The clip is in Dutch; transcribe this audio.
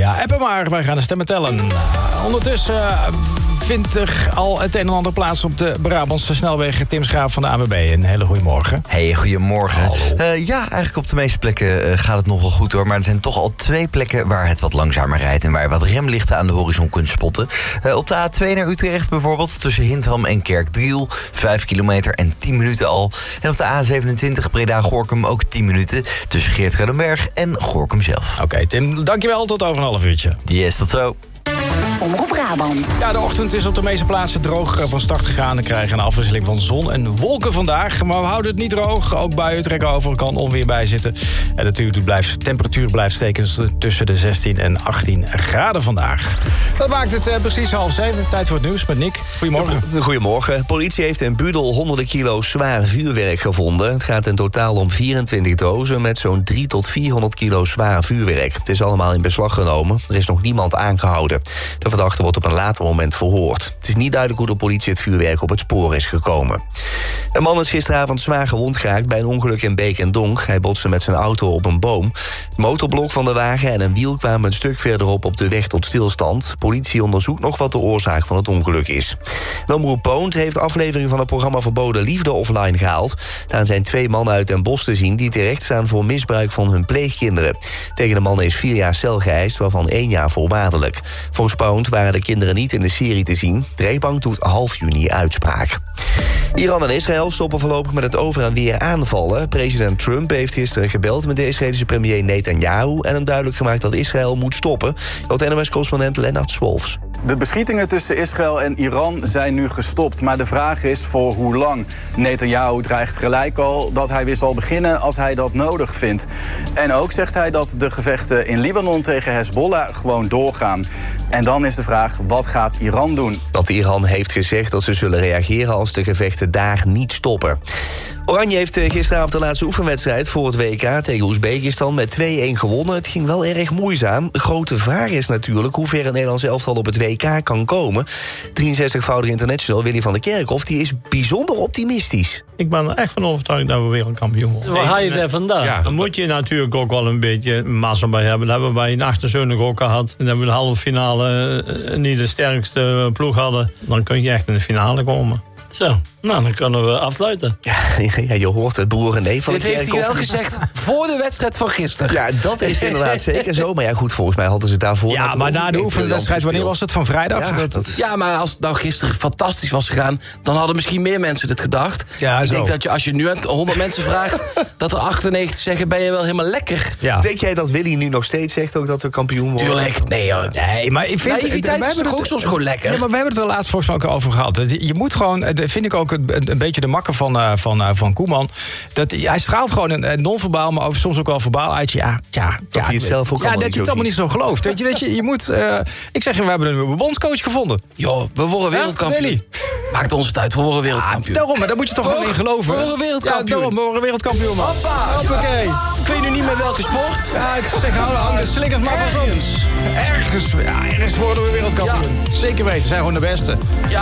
Ja, appen maar, wij gaan de stemmen tellen. Ondertussen vindt er al het een en ander plaats op de Brabantse snelweg. Tim Schaap van de ANWB. Een hele goede morgen. Hey, goedemorgen. Ja, eigenlijk op de meeste plekken gaat het nog wel goed hoor. Maar er zijn toch al 2 plekken waar het wat langzamer rijdt en waar je wat remlichten aan de horizon kunt spotten. Op de A2 naar Utrecht bijvoorbeeld, tussen Hintram en Kerkdriel. 5 kilometer en 10 minuten al. En op de A27 Breda-Gorinchem ook 10 minuten tussen Geert-Ruidenberg en Gorinchem zelf. Oké, Tim, dankjewel. Tot over een half uurtje. Yes, tot zo. Omroep Brabant. Ja, de ochtend is op de meeste plaatsen droog van start gegaan. We krijgen een afwisseling van zon en wolken vandaag. Maar we houden het niet droog. Ook buien trekken over, kan onweer bij zitten. En natuurlijk de temperatuur blijft steken tussen de 16 en 18 graden vandaag. Dat maakt het precies 6:30. Tijd voor het nieuws met Nick. Goedemorgen. Goedemorgen. Politie heeft in Budel honderden kilo's zwaar vuurwerk gevonden. Het gaat in totaal om 24 dozen met zo'n 300 tot 400 kilo zwaar vuurwerk. Het is allemaal in beslag genomen. Er is nog niemand aangehouden. De verdachte wordt op een later moment verhoord. Het is niet duidelijk hoe de politie het vuurwerk op het spoor is gekomen. Een man is gisteravond zwaar gewond geraakt bij een ongeluk in Beek en Donk. Hij botste met zijn auto op een boom. Het motorblok van de wagen en een wiel kwamen een stuk verderop op de weg tot stilstand. Politie onderzoekt nog wat de oorzaak van het ongeluk is. De Omroep Poont heeft aflevering van het programma Verboden Liefde offline gehaald. Daar zijn 2 mannen uit Den Bosch te zien die terecht staan voor misbruik van hun pleegkinderen. Tegen de mannen is 4 jaar cel geëist, waarvan 1 jaar voorwaardelijk. Volgens Poont waren de kinderen niet in de serie te zien. De rechtbank doet half juni uitspraak. Iran en Israël stoppen voorlopig met het over en weer aanvallen. President Trump heeft gisteren gebeld met de Israëlische premier Netanyahu en hem duidelijk gemaakt dat Israël moet stoppen. Dat NOS-correspondent Lennart Swolfs. De beschietingen tussen Israël en Iran zijn nu gestopt. Maar de vraag is voor hoe lang. Netanyahu dreigt gelijk al dat hij weer zal beginnen als hij dat nodig vindt. En ook zegt hij dat de gevechten in Libanon tegen Hezbollah gewoon doorgaan. En dan is de vraag, wat gaat Iran doen? Dat Iran heeft gezegd dat ze zullen reageren als de gevechten daar niet stoppen. Oranje heeft gisteravond de laatste oefenwedstrijd voor het WK tegen Oezbekistan met 2-1 gewonnen. Het ging wel erg moeizaam. De grote vraag is natuurlijk hoe ver het Nederlands elftal op het WK kan komen. 63-voudige international Willy van der Kerkhof die is bijzonder optimistisch. Ik ben er echt van overtuigd dat we wereldkampioen worden. Waar haal je daar vandaan? Ja, dan moet je natuurlijk ook wel een beetje massa bij hebben. Dat hebben we bij een 78 ook gehad. En dat we de halve finale niet de sterkste ploeg hadden. Dan kun je echt in de finale komen. Zo, nou dan kunnen we afsluiten. Ja, je hoort het broer René van Dit der Kerkhof. heeft hij wel gezegd voor de wedstrijd van gisteren. Ja, dat is inderdaad zeker zo. Maar ja, goed, volgens mij hadden ze het daarvoor... Ja, maar na de oefenwedstrijd, wanneer was het? Van vrijdag? Ja, maar als het nou gisteren fantastisch was gegaan, dan hadden misschien meer mensen dit gedacht. Ja, ik zo. denk dat als je nu aan 100 mensen vraagt, dat er 98 zeggen, ben je wel helemaal lekker. Ja. Denk jij dat Willy nu nog steeds zegt ook dat we kampioen worden? Tuurlijk, nee hoor. Nee, maar ik vind... Naïviteit is toch ook soms gewoon lekker? Ja, maar we hebben het er laatst volgens mij ook over gehad. Je moet gewoon, vind ik ook een beetje de makker van Koeman. Hij straalt gewoon een non-verbaal, maar soms ook wel verbaal uit. Ja, dat hij het zelf ook allemaal dat hij het allemaal niet zo gelooft. Weet je moet... ik zeg je, we hebben een bondscoach gevonden. Joh, we worden wereldkampioen. Willy? Maakt ons het uit, we worden wereldkampioen. Daarom, maar daar moet je toch wel in geloven. We worden wereldkampioen. Ja, daarom, we worden wereldkampioen, man. Hoppa! Hoppakee. Ik weet nu niet meer welke sport. Ja, ik zeg, hou de slingers maar vast op. Ergens worden we wereldkampioen. Zeker weten, we zijn gewoon de beste.